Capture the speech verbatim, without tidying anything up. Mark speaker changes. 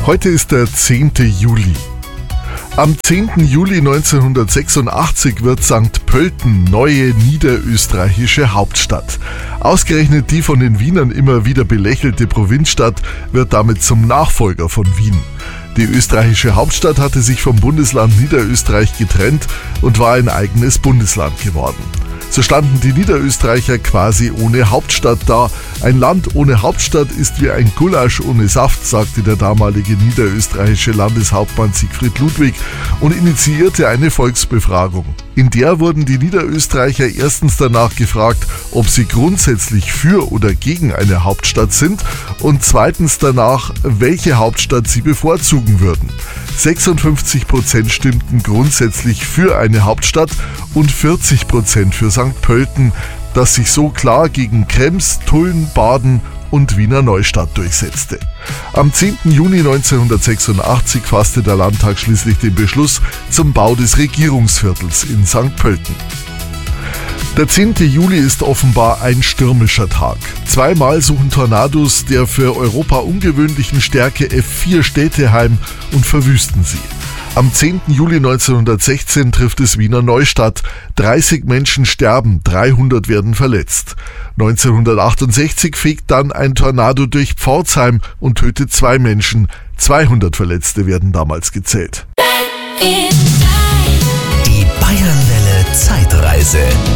Speaker 1: Heute ist der zehnte Juli. Am zehnten Juli neunzehnhundertsechsundachtzig wird Sankt Pölten neue niederösterreichische Hauptstadt. Ausgerechnet die von den Wienern immer wieder belächelte Provinzstadt wird damit zum Nachfolger von Wien. Die österreichische Hauptstadt hatte sich vom Bundesland Niederösterreich getrennt und war ein eigenes Bundesland geworden. So standen die Niederösterreicher quasi ohne Hauptstadt da. Ein Land ohne Hauptstadt ist wie ein Gulasch ohne Saft, sagte der damalige niederösterreichische Landeshauptmann Siegfried Ludwig und initiierte eine Volksbefragung. In der wurden die Niederösterreicher erstens danach gefragt, ob sie grundsätzlich für oder gegen eine Hauptstadt sind und zweitens danach, welche Hauptstadt sie bevorzugen würden. sechsundfünfzig Prozent stimmten grundsätzlich für eine Hauptstadt und vierzig Prozent für Sankt Pölten, das sich so klar gegen Krems, Tulln, Baden und Wiener Neustadt durchsetzte. Am zehnten Juni neunzehnhundertsechsundachtzig fasste der Landtag schließlich den Beschluss zum Bau des Regierungsviertels in Sankt Pölten. Der zehnte Juli ist offenbar ein stürmischer Tag. Zweimal suchen Tornados der für Europa ungewöhnlichen Stärke F vier Städte heim und verwüsten sie. Am zehnten Juli neunzehnhundertsechzehn trifft es Wiener Neustadt. dreißig Menschen sterben, dreihundert werden verletzt. neunzehnhundertachtundsechzig fegt dann ein Tornado durch Pforzheim und tötet zwei Menschen. zweihundert Verletzte werden damals gezählt.
Speaker 2: Die Bayernwelle Zeitreise.